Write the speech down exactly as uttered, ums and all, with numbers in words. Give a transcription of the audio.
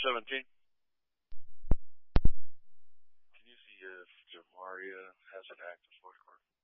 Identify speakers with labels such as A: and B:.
A: seventeen. Can you see if Jamaria has an active voice card?